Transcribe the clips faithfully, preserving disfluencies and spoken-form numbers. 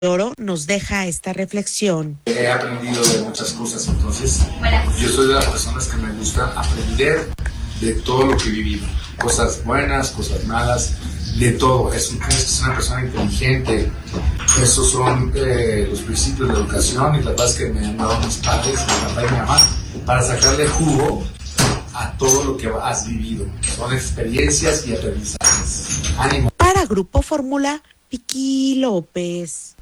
Oro nos deja esta reflexión. He aprendido de muchas cosas, entonces yo soy de las personas que me gusta aprender de todo lo que he vivido, cosas buenas, cosas malas, de todo. Es, es una persona inteligente. Esos son eh, los principios de educación y la verdad es que me han dado mis padres, mi papá y mi mamá, para sacarle jugo a todo lo que has vivido. Son experiencias y aprendizajes. Ánimo. Para Grupo Fórmula, Vicky López.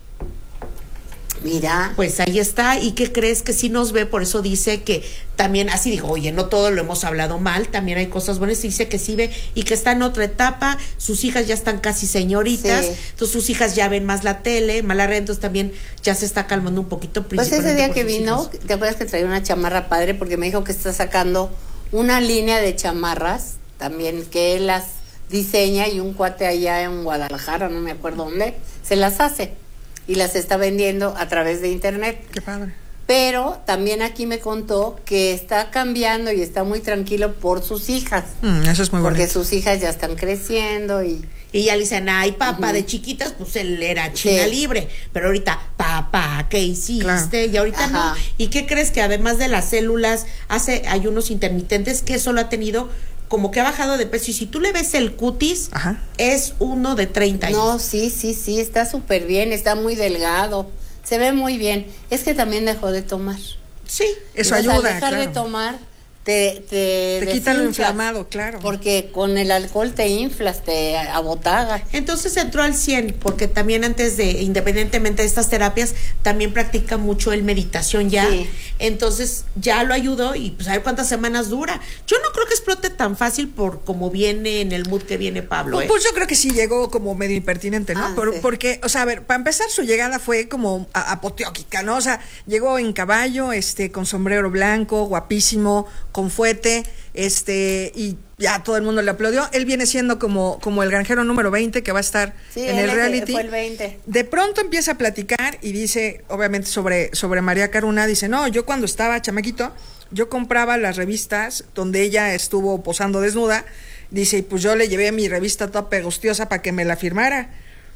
Mira. Pues ahí está. ¿Y qué crees? Que sí nos ve, por eso dice que también, así dijo, oye, no todo lo hemos hablado mal, también hay cosas buenas, y dice que sí ve y que está en otra etapa, sus hijas ya están casi señoritas, sí. Entonces sus hijas ya ven más la tele, más la red, entonces también ya se está calmando un poquito. Pues ese día que vino, hijos. ¿Te acuerdas que traía una chamarra padre? Porque me dijo que está sacando una línea de chamarras, también que él las diseña, y un cuate allá en Guadalajara, no me acuerdo dónde, se las hace y las está vendiendo a través de internet. Qué padre. Pero también aquí me contó que está cambiando y está muy tranquilo por sus hijas. Mm, eso es muy porque bonito. Sus hijas ya están creciendo y... Y ya le dicen, ay, papá, uh-huh. De chiquitas, pues él era China sí. Libre. Pero ahorita, papá, ¿qué hiciste? Claro. Y ahorita Ajá. no. ¿Y qué crees? Que además de las células, hace ayunos intermitentes, que solo ha tenido... como que ha bajado de peso, y si tú le ves el cutis, Ajá. es uno de treinta años. No, sí, sí, sí, está súper bien, está muy delgado, se ve muy bien. Es que también dejó de tomar. Sí, eso Entonces, ayuda, al dejar claro. de tomar, te... Te, te quita lo inflamado, claro. Porque con el alcohol te inflas, te abotaga. Entonces entró al cien, porque también antes de, independientemente de estas terapias, también practica mucho el meditación ya. Sí. Entonces ya lo ayudó, y pues a ver cuántas semanas dura. Yo no creo que explote tan fácil por como viene en el mood que viene Pablo. Pues, ¿eh? pues yo creo que sí llegó como medio impertinente, ¿no? Ah, por, sí. Porque, o sea, a ver, para empezar su llegada fue como apoteóquica, ¿no? O sea, llegó en caballo, este, con sombrero blanco, guapísimo, con fuete, este, y ya todo el mundo le aplaudió. Él viene siendo como, como el granjero número veinte que va a estar sí, en el reality. Fue el veinte. De pronto empieza a platicar y dice, obviamente sobre, sobre María Caruna, dice, no, yo cuando estaba chamaquito, yo compraba las revistas donde ella estuvo posando desnuda, dice, y pues yo le llevé mi revista toda pegostiosa para que me la firmara.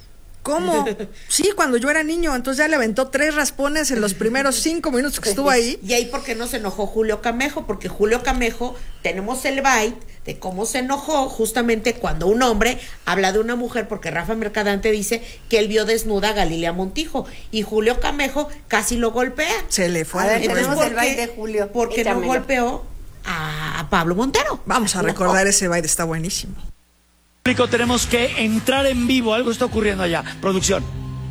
¿Cómo? Sí, cuando yo era niño, entonces ya le aventó tres raspones en los primeros cinco minutos que estuvo ahí. Y ahí porque no se enojó Julio Camejo, porque Julio Camejo, tenemos el bite de cómo se enojó justamente cuando un hombre habla de una mujer, porque Rafa Mercadante dice que él vio desnuda a Galilea Montijo, y Julio Camejo casi lo golpea. Se le fue. A ver, entonces, tenemos el bite de Julio. Porque no golpeó a, a Pablo Montero. Vamos a recordar ese bite, está buenísimo. Tenemos que entrar en vivo, algo está ocurriendo allá. Producción.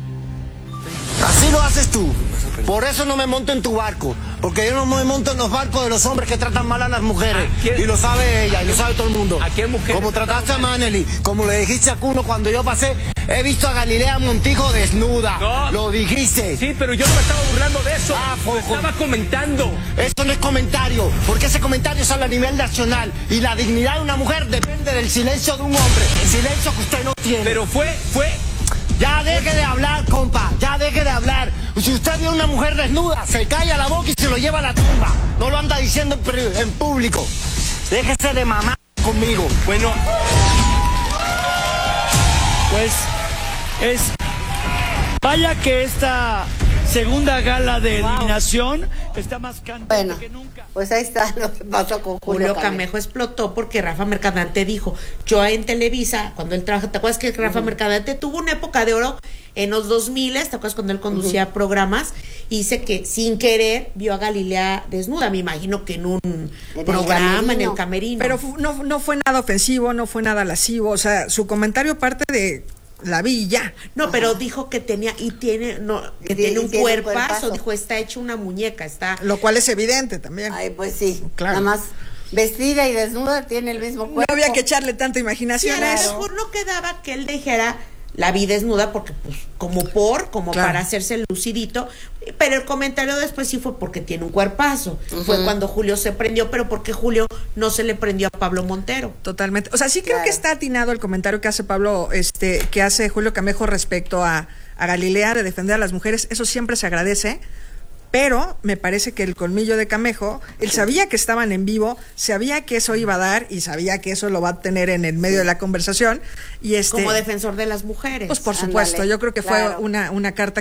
Así lo haces tú. Por eso no me monto en tu barco. Porque yo no me monto en los barcos de los hombres que tratan mal a las mujeres. Y lo sabe ella, y lo sabe todo el mundo. ¿A qué mujer? Como trataste a Manely, como le dijiste a Cuno cuando yo pasé, he visto a Galilea Montijo desnuda. No. Lo dijiste. Sí, pero yo no me estaba burlando de eso. Ah, lo estaba comentando. Eso no es comentario, porque ese comentario sale a nivel nacional. Y la dignidad de una mujer depende del silencio de un hombre. El silencio que usted no tiene. Pero fue, fue... Ya deje de hablar, compa, ya deje de hablar. Si usted ve a una mujer desnuda, se calla la boca y se lo lleva a la tumba. No lo anda diciendo en, en público. Déjese de mamá conmigo. Bueno, pues es... Vaya que esta segunda gala de wow. eliminación está más cantante bueno, que nunca. Pues ahí está lo que pasó con Julio, Julio Camejo. Camejo explotó porque Rafa Mercadante dijo, yo en Televisa, cuando él trabaja, ¿te acuerdas que Rafa uh-huh. Mercadante tuvo una época de oro en los dos mil? ¿Te acuerdas cuando él conducía uh-huh. programas? Y dice que sin querer vio a Galilea desnuda, me imagino que en un en programa, el en el camerino. Pero no, no fue nada ofensivo, no fue nada lascivo, o sea, su comentario parte de... la vi ya. No, Ajá. pero dijo que tenía y tiene no que y tiene un tiene cuerpazo, cuerpazo. Dijo, está hecho una muñeca, está. Lo cual es evidente también. Ay, pues sí. Claro. Nada más vestida y desnuda tiene el mismo cuerpo. No había que echarle tanta imaginación. Sí, a lo mejor no quedaba que él dijera la vi desnuda porque pues como por, como claro. para hacerse lucidito, pero el comentario después sí fue porque tiene un cuerpazo. Uh-huh. Fue cuando Julio se prendió, pero porque Julio no se le prendió a Pablo Montero. Totalmente. O sea, sí claro. creo que está atinado el comentario que hace Pablo, este, que hace Julio Camejo respecto a, a Galilea de defender a las mujeres. Eso siempre se agradece. pero me parece que el colmillo de Camejo, él sabía que estaban en vivo, sabía que eso iba a dar y sabía que eso lo va a tener en el medio de la conversación. Y este, como defensor de las mujeres. Pues por supuesto, Ándale, yo creo que claro. fue una, una carta